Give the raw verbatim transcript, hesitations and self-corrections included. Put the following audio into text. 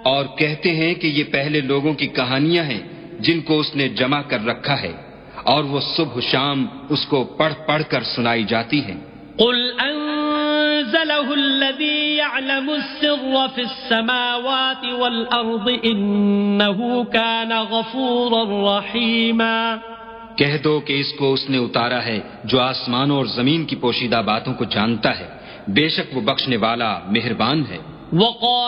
और कहते हैं कि ये पहले लोगों की कहानियां हैं जिनको उसने जमा कर रखा है और वो सुबह शाम उसको पढ़ पढ़ कर सुनाई जाती हैं। कुल अंज़लहु अल्लज़ी यअलमुस-सिर्र फिस-समावाति वल-अर्ज़ि इन्नहु कान गफूरर रहीमा। कह दो कि इसको उसने उतारा है जो आसमानों और जमीन की पोशीदा बातों को जानता है, बेशक वो बख्शने वाला मेहरबान है।